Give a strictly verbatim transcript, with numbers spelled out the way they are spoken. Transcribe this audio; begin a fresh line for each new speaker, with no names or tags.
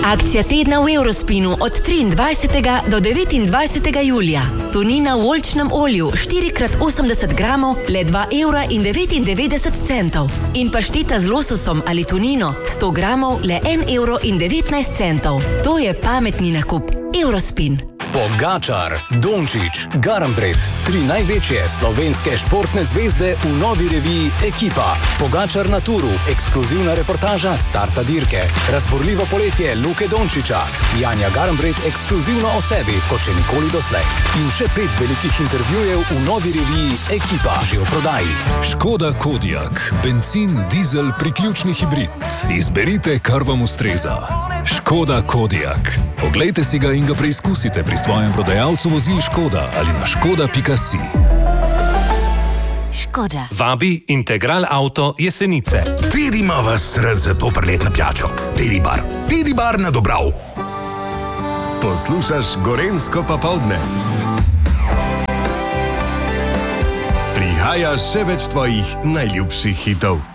Akcija tedna v Eurospinu od triindvajsetega do devetindvajsetega julija. Tunina v oljčnem olju štiri krat osemdeset gramov, le dva evra in devetindevetdeset centov. In pašteta z lososom ali tunino sto gramov, le en evro in devetnajst centov. To je pametni nakup. Eurospin.
Pogačar, Dončić, Garnbret, tri največje slovenske športne zvezde v novi reviji Ekipa. Pogačar na turu, ekskluzivna reportaža starta dirke. Razborljivo poletje Luke Dončića. Janja Garnbret ekskluzivno o sebi, kot še nikoli doslej. In še pet velikih intervjujev v novi reviji Ekipa, že v prodaji.
Škoda Kodiaq, bencin, dizel, priključni hibrid. Izberite, kar vam ustreza. Škoda Kodiaq. Oglejte si ga in ga preizkusite pri svojem prodajalcu vozil Škoda ali na škoda pika si.
Škoda.
Vabi Integral Auto Jesenice.
Tedi ima vas rad za to priletno pijačo. Tedi bar. Tedi bar na Dobrav.
Poslušaš Gorenjsko popoldne. Prihaja še več tvojih najljubših hitov.